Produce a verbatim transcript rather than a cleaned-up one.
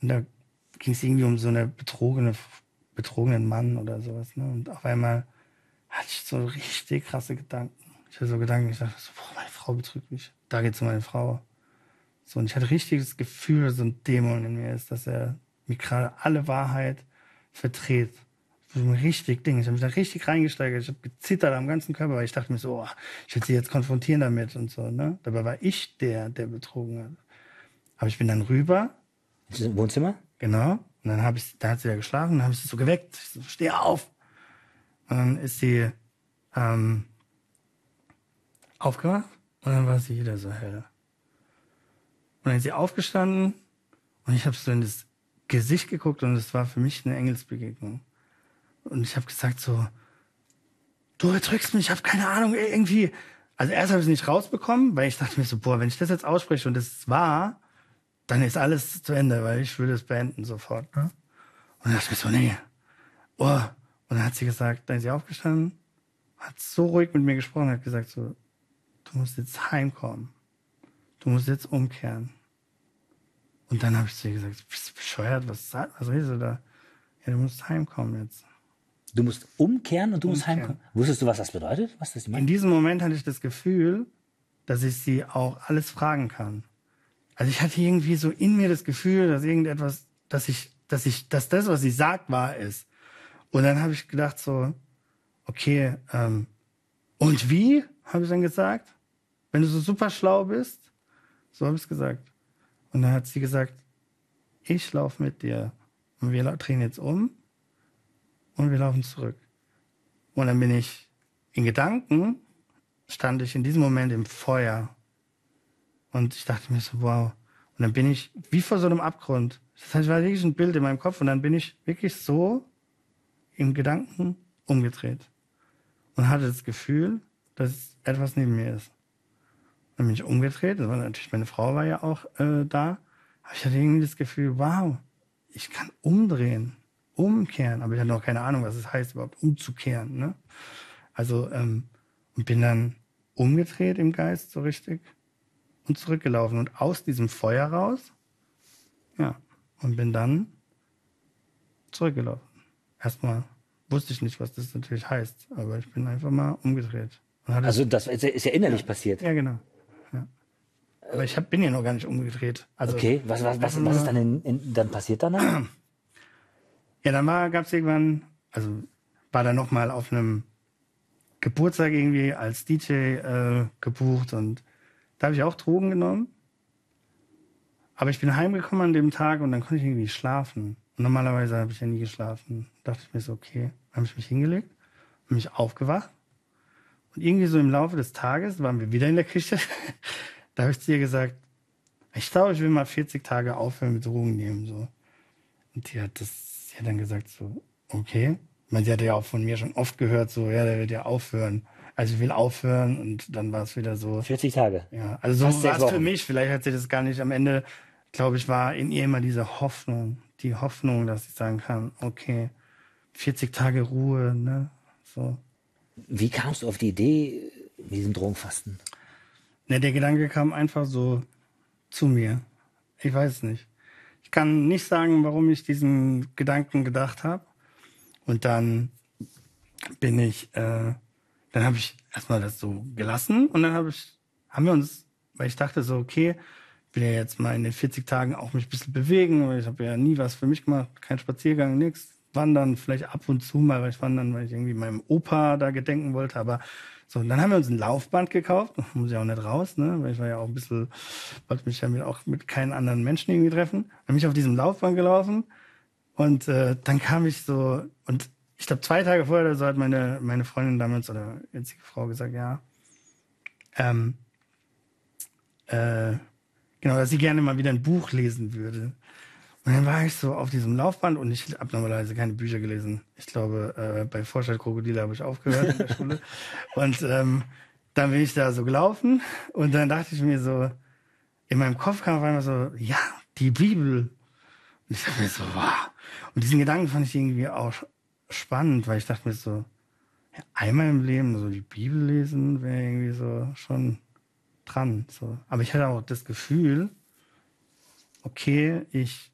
Und da ging es irgendwie um so eine betrogene, betrogenen Mann oder sowas. Ne? Und auf einmal hatte ich so richtig krasse Gedanken. Ich hatte so Gedanken, ich dachte so, boah, meine Frau betrügt mich. Da geht's um meine Frau. So, und ich hatte richtig das Gefühl, dass so ein Dämon in mir ist, dass er mir gerade alle Wahrheit verdreht. So ein richtig Ding. Ich habe mich da richtig reingesteigert. Ich habe gezittert am ganzen Körper, weil ich dachte mir so, oh, ich will sie jetzt konfrontieren damit und so. Ne? Dabei war ich der, der betrogen hat. Aber ich bin dann rüber. Ist das im Wohnzimmer? Genau. Und dann habe ich, da hat sie ja geschlafen, dann habe ich sie so geweckt. Ich so, steh auf. Und dann ist sie ähm, aufgewacht und dann war sie wieder so hell. Und dann ist sie aufgestanden und ich habe so in das Gesicht geguckt und es war für mich eine Engelsbegegnung. Und ich habe gesagt so, du betrügst mich, ich habe keine Ahnung, irgendwie. Also erst habe ich es nicht rausbekommen, weil ich dachte mir so, boah, wenn ich das jetzt ausspreche und das war, dann ist alles zu Ende, weil ich würde es beenden sofort. Ne? Und dann dachte ich mir so, nee. Oh. Und dann hat sie gesagt, dann ist sie aufgestanden, hat so ruhig mit mir gesprochen, hat gesagt so, du musst jetzt heimkommen. Du musst jetzt umkehren. Und dann habe ich zu ihr gesagt, bist du bescheuert? Was, was redest du da? Ja, du musst heimkommen jetzt. Du musst umkehren und du musst Umkehren. heimkommen. Wusstest du, was das bedeutet? Was das In meint? diesem Moment hatte ich das Gefühl, dass ich sie auch alles fragen kann. Also ich hatte irgendwie so in mir das Gefühl, dass irgendetwas, dass ich, dass ich, dass das, was sie sagt, wahr ist. Und dann habe ich gedacht so, okay, ähm, und wie? Habe ich dann gesagt. Wenn du so super schlau bist, so habe ich es gesagt. Und dann hat sie gesagt, ich laufe mit dir. Und wir drehen jetzt um und wir laufen zurück. Und dann bin ich in Gedanken, stand ich in diesem Moment im Feuer. Und ich dachte mir so, wow. Und dann bin ich wie vor so einem Abgrund. Das heißt, es war wirklich ein Bild in meinem Kopf. Und dann bin ich wirklich so im Gedanken umgedreht. Und hatte das Gefühl, dass etwas neben mir ist. Dann bin ich umgedreht. Das war natürlich, meine Frau war ja auch äh, da. Aber ich hatte irgendwie das Gefühl, wow, ich kann umdrehen, umkehren. Aber ich hatte noch keine Ahnung, was es heißt, überhaupt umzukehren. Ne? Also, ähm, und bin dann umgedreht im Geist so richtig und zurückgelaufen. Und aus diesem Feuer raus, ja, und bin dann zurückgelaufen. Erstmal wusste ich nicht, was das natürlich heißt, aber ich bin einfach mal umgedreht. Und hatte Also das ist ja, ist ja innerlich passiert. ja, genau. Ja. Aber ich hab, bin ja noch gar nicht umgedreht. Also, Okay, was, was, was, was ist dann, in, in, dann passiert danach? ja, dann war, gab's irgendwann, also war dann nochmal auf einem Geburtstag irgendwie als D J äh, gebucht und da habe ich auch Drogen genommen. Aber ich bin heimgekommen an dem Tag und dann konnte ich irgendwie schlafen. Und normalerweise habe ich ja nie geschlafen. Da dachte ich mir so, okay, dann habe ich mich hingelegt, bin mich aufgewacht. Und irgendwie so im Laufe des Tages waren wir wieder in der Küche. Da habe ich zu ihr gesagt, ich glaube, ich will mal vierzig Tage aufhören mit Drogen nehmen. So. Und die hat das, sie hat dann gesagt so, okay. Ich meine, sie hatte ja auch von mir schon oft gehört, so, ja, der wird ja aufhören. Also ich will aufhören und dann war es wieder so. vierzig Tage. Ja, also Fast so sechs war es für Wochen. mich. Vielleicht hat sie das gar nicht. Am Ende, glaube ich, war in ihr immer diese Hoffnung, die Hoffnung, dass ich sagen kann, okay, vierzig Tage Ruhe, ne, so. Wie kamst du auf die Idee mit diesem Drogenfasten? Ne, der Gedanke kam einfach so zu mir. Ich weiß es nicht. Ich kann nicht sagen, warum ich diesen Gedanken gedacht habe. Und dann bin ich, äh, dann habe ich erstmal das so gelassen und dann habe ich, haben wir uns, weil ich dachte so, okay, ich will ja jetzt mal in den vierzig Tagen auch mich ein bisschen bewegen, weil ich habe ja nie was für mich gemacht, kein Spaziergang, nichts. Wandern vielleicht ab und zu mal, weil ich wandern, weil ich irgendwie meinem Opa da gedenken wollte, aber so, und dann haben wir uns ein Laufband gekauft, muss ich auch nicht raus, ne, weil ich war ja auch ein bisschen, wollte mich ja mit, auch mit keinen anderen Menschen irgendwie treffen. Dann bin ich auf diesem Laufband gelaufen und äh, dann kam ich so, und ich glaube zwei Tage vorher oder so hat meine, meine Freundin damals oder jetzige Frau gesagt, ja, ähm, äh, genau, dass sie gerne mal wieder ein Buch lesen würde. Und dann war ich so auf diesem Laufband und ich habe normalerweise keine Bücher gelesen. Ich glaube, äh, bei Vorstadt Krokodile habe ich aufgehört in der Schule. Und ähm, dann bin ich da so gelaufen und dann dachte ich mir so, in meinem Kopf kam auf einmal so, ja, die Bibel. Und ich dachte mir so, wow. Und diesen Gedanken fand ich irgendwie auch spannend, weil ich dachte mir so, ja, einmal im Leben so die Bibel lesen wäre irgendwie so schon dran. So. Aber ich hatte auch das Gefühl, okay, ich